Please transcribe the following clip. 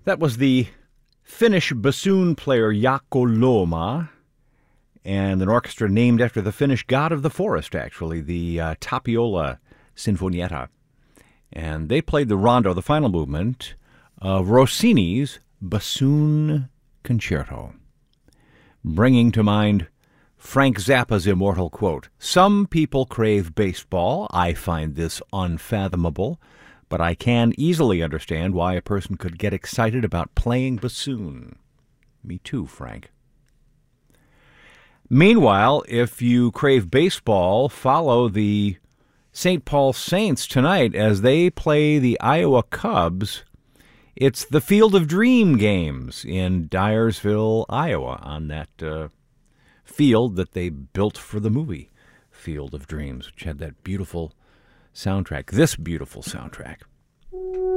That was the Finnish bassoon player Jaakko Luoma, and an orchestra named after the Finnish god of the forest, actually, the Tapiola Sinfonietta. And they played the rondo, the final movement, of Rossini's Bassoon Concerto, bringing to mind Frank Zappa's immortal quote, "Some people crave baseball. I find this unfathomable, but I can easily understand why a person could get excited about playing bassoon." Me too, Frank. Meanwhile, if you crave baseball, follow the St. Paul Saints tonight as they play the Iowa Cubs. It's the Field of Dream games in Dyersville, Iowa, on that field that they built for the movie Field of Dreams, which had that beautiful soundtrack, this beautiful soundtrack.